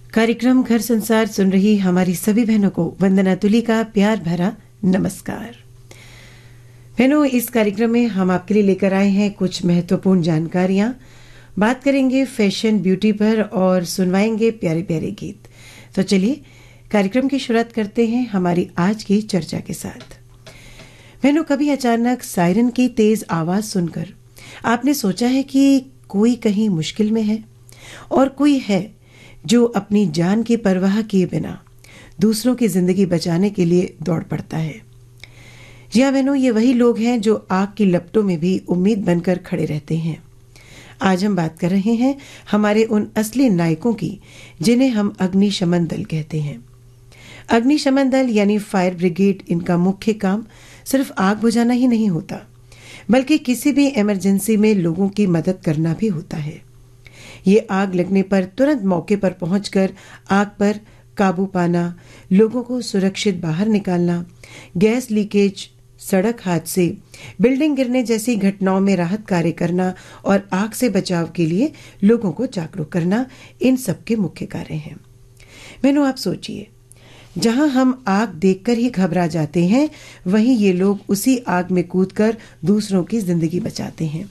कार्यक्रम घर संसार सुन रही हमारी सभी बहनों को वंदना तुली का प्यार भरा नमस्कार। बहनों, इस कार्यक्रम में हम आपके लिए लेकर आए हैं कुछ महत्वपूर्ण जानकारियां। बात करेंगे फैशन ब्यूटी पर और सुनवाएंगे प्यारे प्यारे गीत। तो चलिए कार्यक्रम की शुरुआत करते हैं हमारी आज की चर्चा के साथ। बहनों, कभी अचानक सायरन की तेज आवाज सुनकर आपने सोचा है कि कोई कहीं मुश्किल में है और कोई है जो अपनी जान की परवाह किए बिना दूसरों की जिंदगी बचाने के लिए दौड़ पड़ता है। जी हाँ बहनों, ये वही लोग हैं जो आग की लपटों में भी उम्मीद बनकर खड़े रहते हैं। आज हम बात कर रहे हैं हमारे उन असली नायकों की जिन्हें हम अग्निशमन दल कहते हैं। अग्निशमन दल यानी फायर ब्रिगेड, इनका मुख्य काम सिर्फ आग बुझाना ही नहीं होता, बल्कि किसी भी इमरजेंसी में लोगों की मदद करना भी होता है। ये आग लगने पर तुरंत मौके पर पहुंचकर आग पर काबू पाना, लोगों को सुरक्षित बाहर निकालना, गैस लीकेज, सड़क हादसे, बिल्डिंग गिरने जैसी घटनाओं में राहत कार्य करना और आग से बचाव के लिए लोगों को जागरूक करना, इन सबके मुख्य कार्य हैं। बहनों, आप सोचिए, जहां हम आग देखकर ही घबरा जाते हैं, वहीं ये लोग उसी आग में कूदकर दूसरों की जिंदगी बचाते हैं।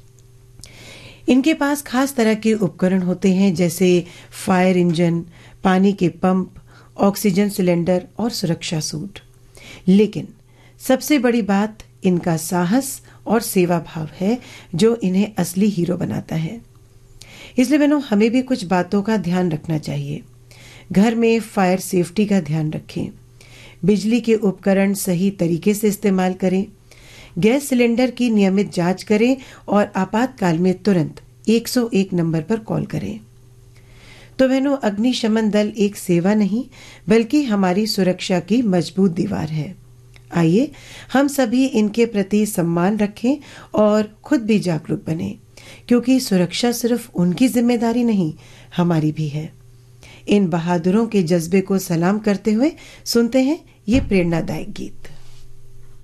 इनके पास खास तरह के उपकरण होते हैं, जैसे फायर इंजन, पानी के पंप, ऑक्सीजन सिलेंडर और सुरक्षा सूट। लेकिन सबसे बड़ी बात इनका साहस और सेवा भाव है, जो इन्हें असली हीरो बनाता है। इसलिए बहनों, हमें भी कुछ बातों का ध्यान रखना चाहिए। घर में फायर सेफ्टी का ध्यान रखें, बिजली के उपकरण सही तरीके से इस्तेमाल करें, गैस सिलेंडर की नियमित जांच करें और आपातकाल में तुरंत 101 नंबर पर कॉल करें। तो बहनों, अग्निशमन दल एक सेवा नहीं बल्कि हमारी सुरक्षा की मजबूत दीवार है। आइए हम सभी इनके प्रति सम्मान रखें और खुद भी जागरूक बने, क्योंकि सुरक्षा सिर्फ उनकी जिम्मेदारी नहीं, हमारी भी है। इन बहादुरों के जज्बे को सलाम करते हुए सुनते हैं ये प्रेरणादायक गीत।